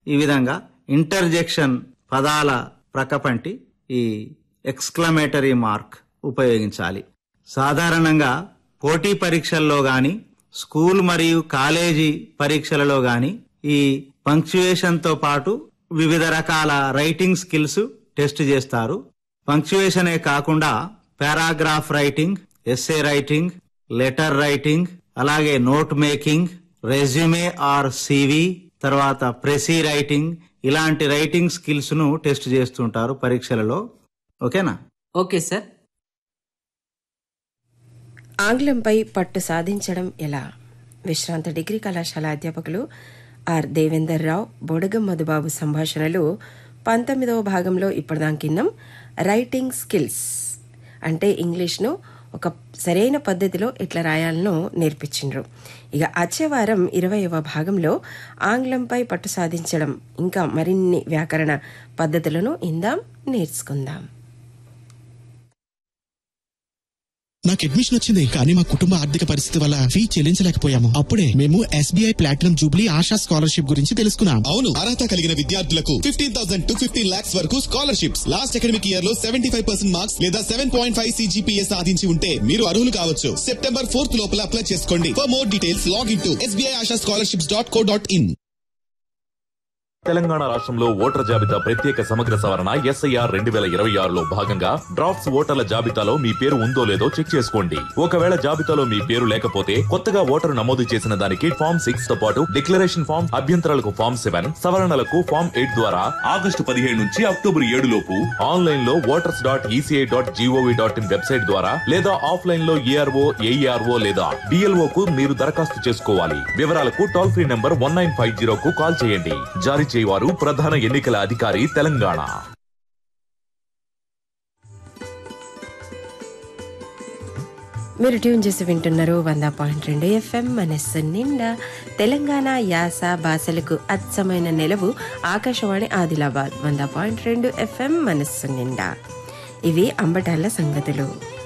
ఈ విధంగా ఇంటర్జెక్షన్ పదాల ప్రక్కపంటి ఈ ఎక్స్క్లమేటరీ మార్క్ ఉపయోగించాలి. సాధారణంగా పోటీ పరీక్షల్లో గాని, స్కూల్ మరియు కాలేజీ పరీక్షలలో గాని ఈ పంక్చుయేషన్ తో పాటు వివిధ రకాల రైటింగ్ స్కిల్స్ టెస్ట్ చేస్తారు. పంక్చుయేషనే కాకుండా paragraph writing, essay writing, letter writing, అలాగే note making, resume are CV, తర్వాత ప్రెసీ రైటింగ్, ఇలాంటి రైటింగ్ స్కిల్స్ ను టెస్ట్ చేస్తుంటారు పరీక్షలలో. ఓకేనా? Okay sir. ఆంగ్లంపై పట్టు సాధించడం ఎలా? విశ్రాంత డిగ్రీ కళాశాల అధ్యాపకులు ఆర్ దేవేందర్ రావు, బొడగం మధుబాబు సంభాషణలు 19వ భాగంలో ఇప్పటిదాకిన్నాం. రైటింగ్ స్కిల్స్ అంటే ఇంగ్లీష్ను ఒక సరైన పద్ధతిలో ఎట్లా రాయాలనో నేర్పించిండ్రు. ఇక వచ్చే వారం 20వ భాగంలో ఆంగ్లంపై పట్టు సాధించడం ఇంకా మరిన్ని వ్యాకరణ పద్ధతులను నేర్చుకుందాం. నాకు అడ్మిషన్ వచ్చింది, కానీ మా కుటుంబ ఆర్థిక పరిస్థితి వల్ల ఫీ చెల్లించలేకపోయాము. అప్పుడే మేము SBI platinum Jubilee ASHA scholarship గురించి తెలుసుకున్నాం. అవును, అర్హత కలిగిన విద్యార్థులకు 15,000 to 15 lakhs వరకు స్కాలర్షిప్స్. లాస్ట్ అకాడమిక్ ఇయర్ లో 75% మార్క్స్ లేదా 7.5 CGPA సాధించి ఉంటే మీరు అర్హులు కావచ్చు. September 4th లోపల అప్లై చేసుకోండి. For more details log in to sbiashascholarships.co.in. Telangana రాష్ట్రంలో ఓటర్ల జాబితా ప్రత్యేక సమగ్ర సవరణ SIR 2026లో భాగంగా డ్రాఫ్ట్స్ ఓటర్ల జాబితాలో మీ పేరు ఉందో లేదో చెక్ చేసుకోండి. ఒకవేళ జాబితాలో మీ పేరు లేకపోతే కొత్తగా ఓటరు నమోదు చేసిన దానికి ఫామ్ 6 తో పాటు డిక్లరేషన్ ఫామ్, అభ్యంతరాలకు ఫామ్ 7, సవరణలకు ఫామ్ 8 ద్వారా ఆగస్టు 17 నుంచి అక్టోబర్ 7 లోపు ఆన్లైన్ లో voters.eci.gov.in వెబ్సైట్ ద్వారా లేదా ఆఫ్లైన్ లో ARO, AERO లేదా DLO కు మీరు దరఖాస్తు చేసుకోవాలి. వివరాలకు టోల్ ఫ్రీ నంబర్ 1950 కు కాల్ చేయండి. జారీ చేయవారు ప్రధాన ఎన్నికల అధికారి తెలంగాణ. మీరు ట్యూన్ చేసి వింటున్నారు 100.2 FM మనస్సు నిండా. తెలంగాణ యాస భాషలకు అచ్చమైన నెలవు ఆకాశవాణి ఆదిలాబాద్ 100.2 FM మనస్సు నిండా. ఇవి అంబటాల సంగతులు.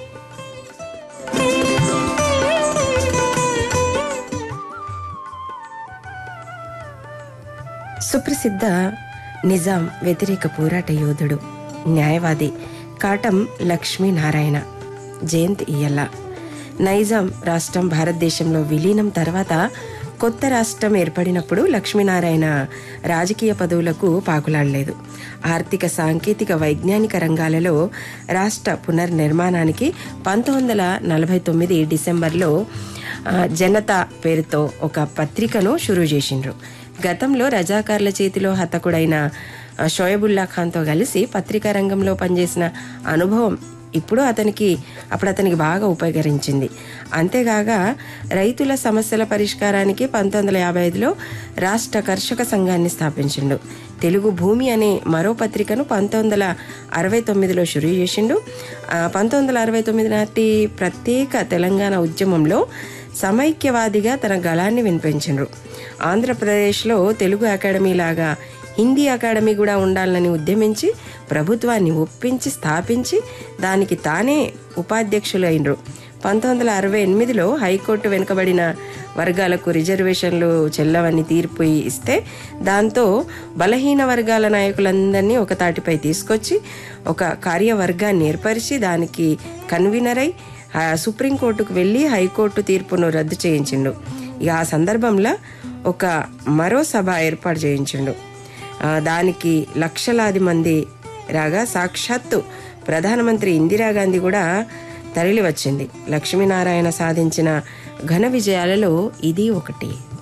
సుప్రసిద్ధ నిజాం వ్యతిరేక పోరాట యోధుడు, న్యాయవాది కాటం లక్ష్మీనారాయణ జయంతి ఇయ్యాల. నైజాం రాష్ట్రం భారతదేశంలో విలీనం తర్వాత కొత్త రాష్ట్రం ఏర్పడినప్పుడు లక్ష్మీనారాయణ రాజకీయ పదవులకు పాకులాడలేదు. ఆర్థిక, సాంకేతిక, వైజ్ఞానిక రంగాలలో రాష్ట్ర పునర్నిర్మాణానికి 1949 డిసెంబర్లో జనతా పేరుతో ఒక పత్రికను షురూ చేసిండ్రు. గతంలో రజాకార్ల చేతిలో హతకుడైన షోయబుల్లా ఖాన్తో కలిసి పత్రికా రంగంలో పనిచేసిన అనుభవం అప్పుడు అతనికి బాగా ఉపకరించింది. అంతేగాక రైతుల సమస్యల పరిష్కారానికి 1955లో రాష్ట్ర కర్షక సంఘాన్ని స్థాపించిండు. తెలుగు భూమి అనే మరో పత్రికను 1969లో షురూ చేసిండు. 1969 నాటి ప్రత్యేక తెలంగాణ ఉద్యమంలో సమైక్యవాదిగా తన గళాన్ని వినిపించిండ్రు. ఆంధ్రప్రదేశ్లో తెలుగు అకాడమీ లాగా హిందీ అకాడమీ కూడా ఉండాలని ఉద్యమించి ప్రభుత్వాన్ని ఒప్పించి స్థాపించి దానికి తానే ఉపాధ్యక్షులైనరు. 1968లో హైకోర్టు వెనుకబడిన వర్గాలకు రిజర్వేషన్లు చెల్లవని తీర్పు ఇస్తే దాంతో బలహీన వర్గాల నాయకులందరినీ ఒక తాటిపై తీసుకొచ్చి ఒక కార్యవర్గాన్ని ఏర్పరిచి దానికి కన్వీనరై సుప్రీంకోర్టుకు వెళ్ళి హైకోర్టు తీర్పును రద్దు చేయించిండు. ఇక ఆ సందర్భంలో ఒక మరో సభ ఏర్పాటు చేయించిండు. దానికి లక్షలాది మంది రాగా సాక్షాత్తు ప్రధానమంత్రి ఇందిరాగాంధీ కూడా తరలి వచ్చింది. లక్ష్మీనారాయణ సాధించిన ఘన విజయాలలో ఇది ఒకటి.